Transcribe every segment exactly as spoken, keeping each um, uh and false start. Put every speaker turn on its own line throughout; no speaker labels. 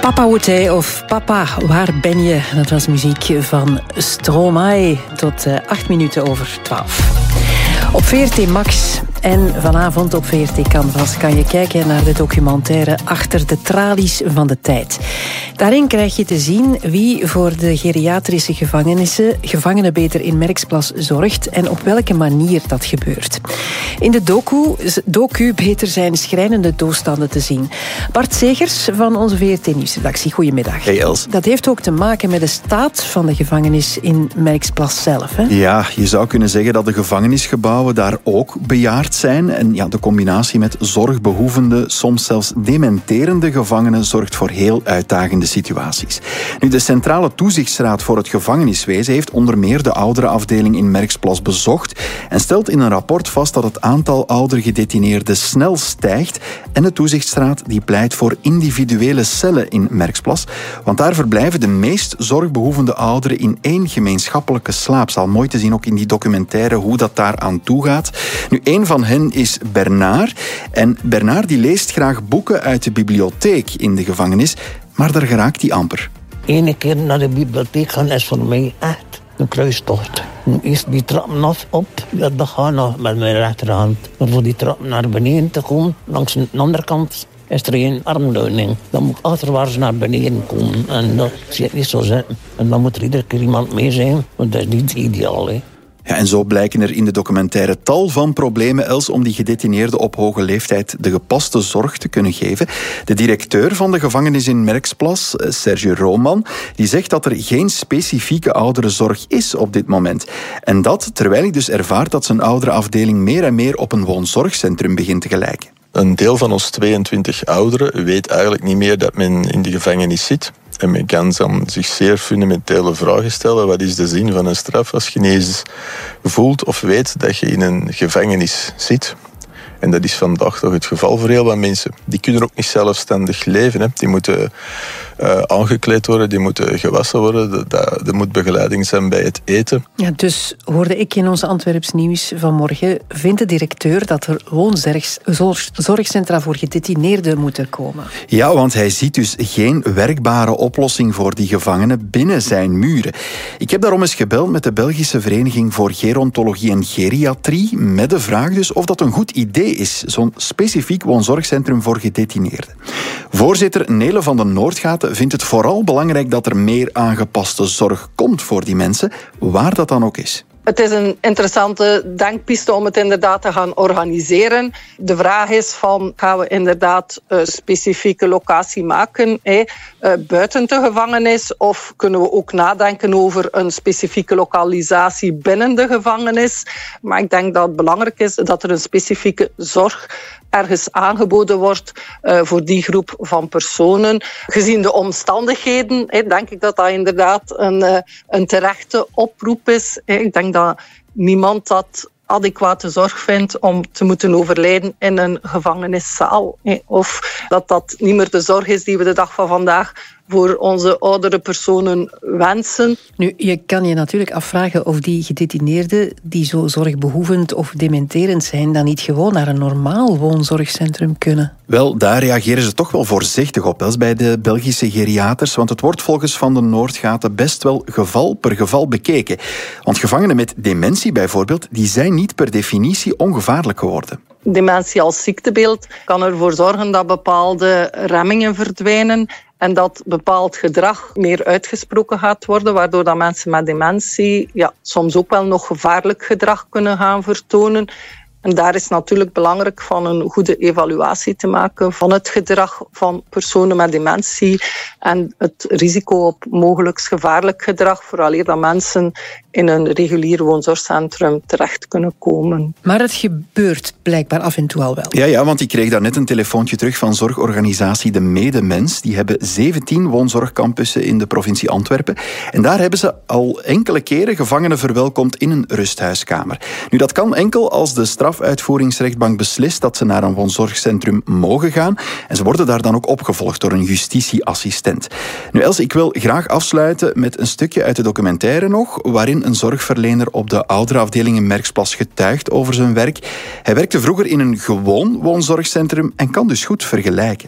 Papa Woetij of Papa, waar ben je? Dat was muziek van Stromae tot uh, acht minuten over twaalf. Op V R T Max en vanavond op V R T Canvas kan je kijken naar de documentaire Achter de tralies van de tijd. Daarin krijg je te zien wie voor de geriatrische gevangenissen, gevangenen beter in Merksplas zorgt en op welke manier dat gebeurt. In de docu, docu beter zijn schrijnende toestanden te zien. Bart Zegers van onze V R T Nieuwsredactie, goedemiddag.
Hey Els.
Dat heeft ook te maken met de staat van de gevangenis in Merksplas zelf, hè?
Ja, je zou kunnen zeggen dat de gevangenisgebouwen daar ook bejaard zijn. En ja, de combinatie met zorgbehoevende, soms zelfs dementerende gevangenen zorgt voor heel uitdagende situaties. Nu, de Centrale Toezichtsraad voor het Gevangeniswezen heeft onder meer de ouderenafdeling in Merksplas bezocht en stelt in een rapport vast dat het aantal oudere gedetineerden snel stijgt en de Toezichtsraad die pleit voor individuele cellen in Merksplas, want daar verblijven de meest zorgbehoevende ouderen in één gemeenschappelijke slaapzaal. Mooi te zien ook in die documentaire hoe dat daar aan toe gaat. Nu, een van hen is Bernard. En Bernard die leest graag boeken uit de bibliotheek in de gevangenis, maar daar geraakt hij amper.
Eén keer naar de bibliotheek gaan is voor mij echt een kruistocht. Eerst die trappen af op, ja, dat gaat nog met mijn rechterhand. Maar voor die trappen naar beneden te komen, langs de andere kant is er geen armleuning. Dan moet ik achterwaarts naar beneden komen en dat zit niet zo zitten. En dan moet er iedere keer iemand mee zijn, want dat is niet ideaal, hè.
Ja, en zo blijken er in de documentaire tal van problemen, Els, om die gedetineerden op hoge leeftijd de gepaste zorg te kunnen geven. De directeur van de gevangenis in Merksplas, Serge Roman, die zegt dat er geen specifieke ouderenzorg is op dit moment. En dat terwijl hij dus ervaart dat zijn ouderenafdeling meer en meer op een woonzorgcentrum begint te gelijken.
Een deel van ons tweeëntwintig ouderen weet eigenlijk niet meer dat men in de gevangenis zit. En men kan dan zich zeer fundamentele vragen stellen. Wat is de zin van een straf als je niet eens voelt of weet dat je in een gevangenis zit? En dat is vandaag toch het geval voor heel wat mensen. Die kunnen ook niet zelfstandig leven. Hè. Die moeten uh, aangekleed worden, die moeten gewassen worden. Er moet begeleiding zijn bij het eten.
Ja, dus hoorde ik in ons Antwerps nieuws vanmorgen, vindt de directeur dat er woonzorgcentra voor gedetineerden moeten komen.
Ja, want hij ziet dus geen werkbare oplossing voor die gevangenen binnen zijn muren. Ik heb daarom eens gebeld met de Belgische Vereniging voor Gerontologie en Geriatrie, met de vraag dus of dat een goed idee is, zo'n specifiek woonzorgcentrum voor gedetineerden. Voorzitter Nele van den Noordgaten vindt het vooral belangrijk dat er meer aangepaste zorg komt voor die mensen, waar dat dan ook is.
Het is een interessante denkpiste om het inderdaad te gaan organiseren. De vraag is van, gaan we inderdaad een specifieke locatie maken, hè, buiten de gevangenis, of kunnen we ook nadenken over een specifieke lokalisatie binnen de gevangenis. Maar ik denk dat het belangrijk is dat er een specifieke zorg ergens aangeboden wordt uh, voor die groep van personen. Gezien de omstandigheden, hè, denk ik dat dat inderdaad een, uh, een terechte oproep is. Hè. Ik denk dat niemand dat adequate zorg vindt om te moeten overlijden in een gevangeniszaal. Hè. Of dat dat niet meer de zorg is die we de dag van vandaag voor onze oudere personen wensen.
Nu, je kan je natuurlijk afvragen of die gedetineerden die zo zorgbehoevend of dementerend zijn, dan niet gewoon naar een normaal woonzorgcentrum kunnen.
Wel, daar reageren ze toch wel voorzichtig op, als bij de Belgische geriaters, want het wordt volgens Van den Noordgaten best wel geval per geval bekeken. Want gevangenen met dementie bijvoorbeeld, die zijn niet per definitie ongevaarlijk geworden.
Dementie als ziektebeeld kan ervoor zorgen dat bepaalde remmingen verdwijnen en dat bepaald gedrag meer uitgesproken gaat worden, waardoor dat mensen met dementie ja, soms ook wel nog gevaarlijk gedrag kunnen gaan vertonen. En daar is natuurlijk belangrijk van een goede evaluatie te maken van het gedrag van personen met dementie en het risico op mogelijk gevaarlijk gedrag, vooraleer dat mensen in een regulier woonzorgcentrum terecht kunnen komen.
Maar het gebeurt blijkbaar af en toe al wel.
Ja, ja, want ik kreeg daarnet een telefoontje terug van zorgorganisatie De Medemens. Die hebben zeventien woonzorgcampussen in de provincie Antwerpen. En daar hebben ze al enkele keren gevangenen verwelkomd in een rusthuiskamer. Nu, dat kan enkel als de strafuitvoeringsrechtbank beslist dat ze naar een woonzorgcentrum mogen gaan. En ze worden daar dan ook opgevolgd door een justitieassistent. Nu, Els, ik wil graag afsluiten met een stukje uit de documentaire nog, waarin een zorgverlener op de ouderenafdeling in Merksplas getuigt over zijn werk. Hij werkte vroeger in een gewoon woonzorgcentrum en kan dus goed vergelijken.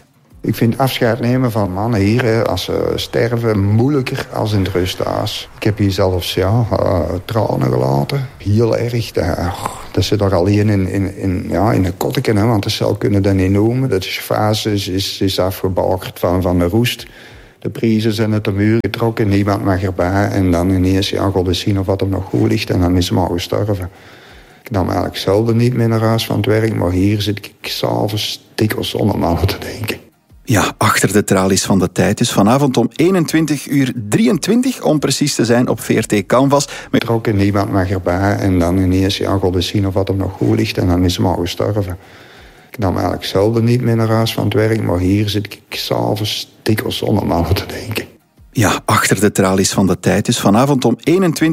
Ik vind afscheid nemen van mannen hier, als ze sterven, moeilijker als in het rusthuis. Ik heb hier zelfs ja, uh, tranen gelaten. Heel erg. Uh, dat ze daar alleen in, in, in, ja, in een kotteke, hè, want de cel kunnen dat niet noemen. Dat is fase is, is, is afgebakerd van, van de roest. De prijzen zijn uit de muur getrokken, niemand mag erbij. En dan ineens, ja, God eens zien of wat hem nog goed ligt. En dan is hem al gestorven. Ik nam eigenlijk zelden niet meer naar huis van het werk, maar hier zit ik s'avonds dikwijls zonder mannen te denken.
Ja, achter de tralies van de tijd. Dus vanavond om eenentwintig uur drieëntwintig, om precies te zijn, op V R T Canvas.
Met trokken, niemand mag erbij. En dan ineens, ja, God eens zien of wat hem nog goed ligt. En dan is hem al gestorven. Ik nam eigenlijk zelden niet meer naar huis van het werk, maar hier zit ik s'avonds dikwijls zonder mannen te denken.
Ja, achter de tralies van de tijd. Dus vanavond om eenentwintig